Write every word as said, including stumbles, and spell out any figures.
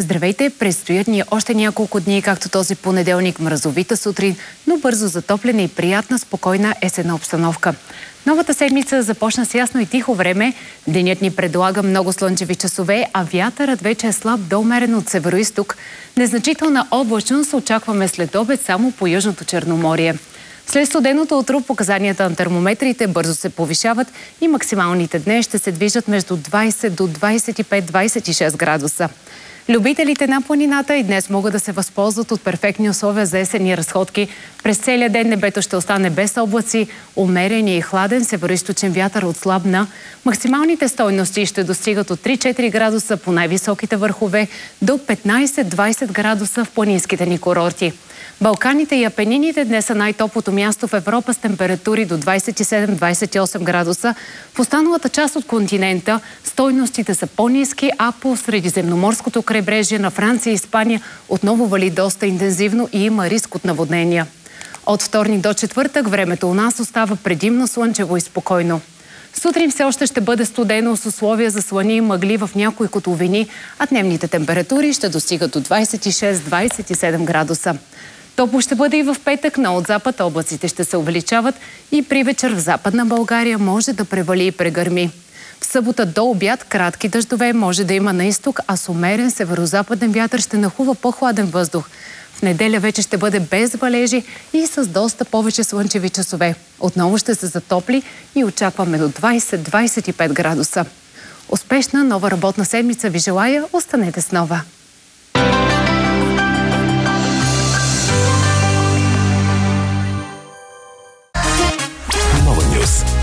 Здравейте! Предстоят ни още няколко дни, както този понеделник, мразовита сутрин, но бързо затопляне и приятна, спокойна есенна обстановка. Новата седмица започна с ясно и тихо време. Денят ни предлага много слънчеви часове, а вятърът вече е слаб до умерен от североизток. Незначителна облачност очакваме след обед само по Южното Черноморие. След студеното утро показанията на термометрите бързо се повишават и максималните днес ще се движат между двайсет до двайсет и пет до двайсет и шест градуса. Любителите на планината и днес могат да се възползват от перфектни условия за есенни разходки. През целия ден небето ще остане без облаци, умерен и хладен североизточен вятър отслабна. Максималните стойности ще достигат от три до четири градуса по най-високите върхове до петнайсет до двайсет градуса в планинските ни курорти. Балканите и Апенините днес са най-топлото място в Европа с температури до двайсет и седем до двайсет и осем градуса. В останалата част от континента стойностите са по-ниски, а по средиземноморското крайбрежие на Франция и Испания отново вали доста интензивно и има риск от наводнения. От вторник до четвъртък времето у нас остава предимно слънчево и спокойно. Сутрин все още ще бъде студено с условия за слани и мъгли в някои котловини, а дневните температури ще достигат до двайсет и шест до двайсет и седем градуса. Топло ще бъде и в петък, но от запад облаците ще се увеличават и при вечер в Западна България може да превали и прегърми. В събота до обяд кратки дъждове може да има на изток, а с умерен северозападен вятър ще нахува по-хладен въздух. В неделя вече ще бъде без валежи и с доста повече слънчеви часове. Отново ще се затопли и очакваме до двайсет до двайсет и пет градуса. Успешна нова работна седмица ви желая, останете с Нова!